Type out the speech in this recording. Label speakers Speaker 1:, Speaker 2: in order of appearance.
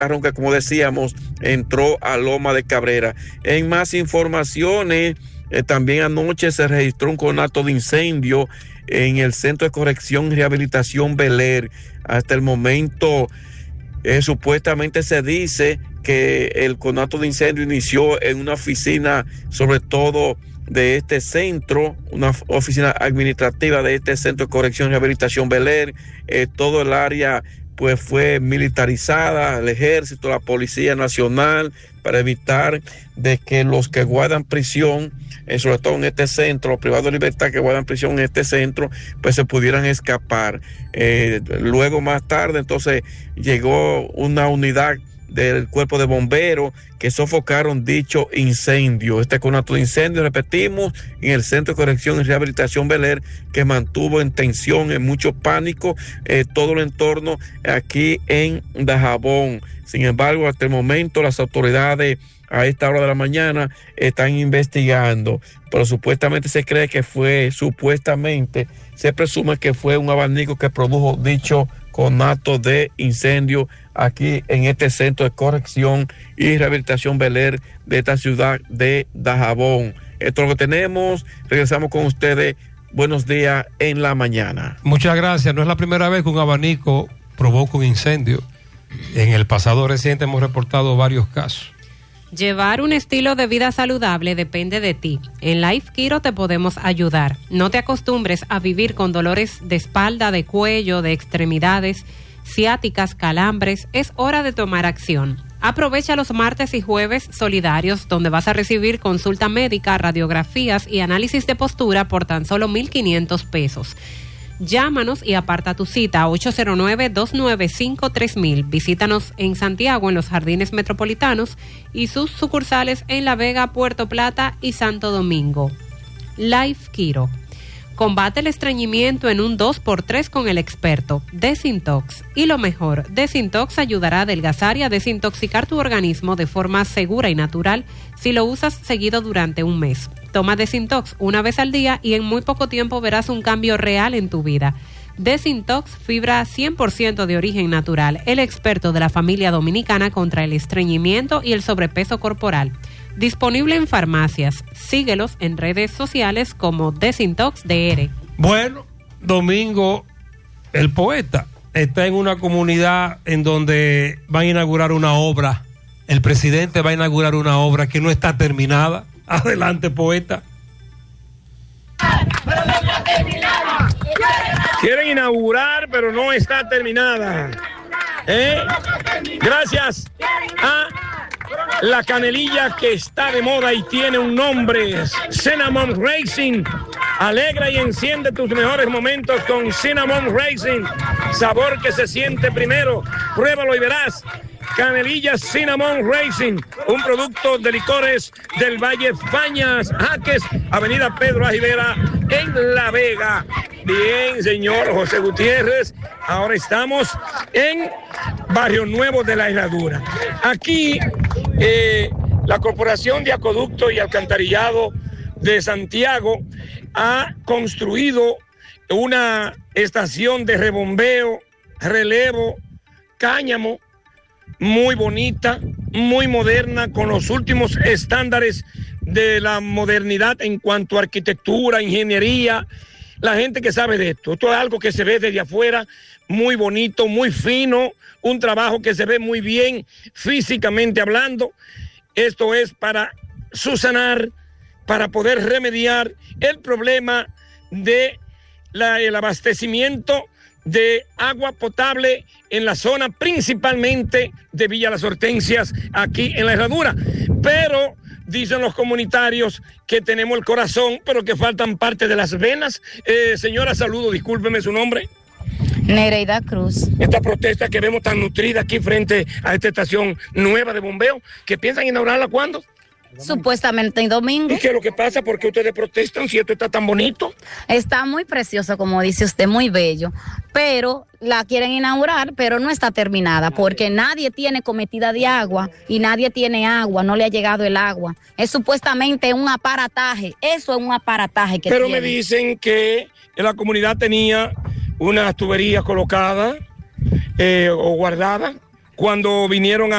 Speaker 1: que, como decíamos, entró a Loma de Cabrera. En más informaciones, también anoche se registró un conato de incendio en el Centro de Corrección y Rehabilitación Bel Air. Hasta el momento, supuestamente se dice que el conato de incendio inició en una oficina, sobre todo de este centro, una oficina administrativa de este Centro de Corrección y Rehabilitación Bel Air. Todo el área pues fue militarizada, el ejército, la Policía Nacional, para evitar de que los que guardan prisión, sobre todo en este centro, los privados de libertad que guardan prisión en este centro, pues se pudieran escapar. Luego, más tarde, entonces llegó una unidad del cuerpo de bomberos que sofocaron dicho incendio. Este conato de incendio, repetimos, en el Centro de Corrección y Rehabilitación Bel Air, que mantuvo en tensión, en mucho pánico, todo el entorno aquí en Dajabón. Sin embargo, hasta el momento las autoridades a esta hora de la mañana están investigando, pero supuestamente se cree que se presume que fue un abanico que produjo dicho conato de incendio aquí en este Centro de Corrección y Rehabilitación Bel Air de esta ciudad de Dajabón. Esto es lo que tenemos. Regresamos con ustedes. Buenos días en la mañana.
Speaker 2: Muchas gracias. No es la primera vez que un abanico provoca un incendio. En el pasado reciente hemos reportado varios casos.
Speaker 3: Llevar un estilo de vida saludable depende de ti. En Life Kiro te podemos ayudar. No te acostumbres a vivir con dolores de espalda, de cuello, de extremidades, ciáticas, calambres. Es hora de tomar acción. Aprovecha los martes y jueves solidarios, donde vas a recibir consulta médica, radiografías y análisis de postura por tan solo $1,500. Llámanos y aparta tu cita a 809-295-3000. Visítanos en Santiago, en los Jardines Metropolitanos, y sus sucursales en La Vega, Puerto Plata y Santo Domingo. Life Kiro. Combate el estreñimiento en un 2x3 con el experto Desintox. Y lo mejor, Desintox ayudará a adelgazar y a desintoxicar tu organismo de forma segura y natural si lo usas seguido durante un mes. Toma Desintox una vez al día y en muy poco tiempo verás un cambio real en tu vida. Desintox, fibra 100% de origen natural, el experto de la familia dominicana contra el estreñimiento y el sobrepeso corporal. Disponible en farmacias. Síguelos en redes sociales como Desintox DR.
Speaker 2: Bueno, Domingo, el poeta, está en una comunidad en donde van a inaugurar una obra. El presidente va a inaugurar una obra que no está terminada. Adelante, poeta.
Speaker 4: Quieren inaugurar, pero no está terminada. Gracias a la canelilla que está de moda y tiene un nombre, Cinnamon Racing. Alegra y enciende tus mejores momentos con Cinnamon Racing. Sabor que se siente primero. Pruébalo y verás. Canelilla Cinnamon Racing, un producto de licores del Valle Fañas, Jaques, Avenida Pedro Ajivera, en La Vega. Bien, señor José Gutiérrez, ahora estamos en Barrio Nuevo de la Herradura. Aquí, la Corporación de Acueducto y Alcantarillado de Santiago ha construido una estación de rebombeo, relevo, cáñamo, muy bonita, muy moderna, con los últimos estándares de la modernidad en cuanto a arquitectura, ingeniería. La gente que sabe de esto es algo que se ve desde afuera, muy bonito, muy fino, un trabajo que se ve muy bien físicamente hablando. Esto es para subsanar, para poder remediar el problema de el abastecimiento de agua potable en la zona principalmente de Villa Las Hortensias, aquí en la Herradura. Pero dicen los comunitarios que tenemos el corazón, pero que faltan parte de las venas. Señora, saludo, discúlpeme su nombre.
Speaker 5: Nereida Cruz.
Speaker 4: Esta protesta que vemos tan nutrida aquí frente a esta estación nueva de bombeo, ¿que piensan inaugurarla cuándo?
Speaker 5: Supuestamente en domingo.
Speaker 4: ¿Y qué es lo que pasa? ¿Por qué ustedes protestan si esto está tan bonito?
Speaker 5: Está muy precioso, como dice usted, muy bello, pero la quieren inaugurar, pero no está terminada, porque nadie tiene cometida de agua y nadie tiene agua, no le ha llegado el agua. Es supuestamente un aparataje, eso es un aparataje que
Speaker 4: pero
Speaker 5: tiene.
Speaker 4: Me dicen que la comunidad tenía unas tuberías colocadas o guardadas cuando vinieron